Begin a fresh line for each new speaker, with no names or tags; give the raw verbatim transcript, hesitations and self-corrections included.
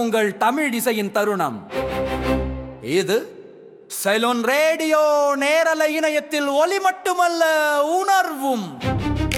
உங்கள் தமிழ் இசையின் தருணம். இது சைலோன் ரேடியோ நேரலை இணையத்தில் ஒலி மட்டுமல்ல, உணர்வும்.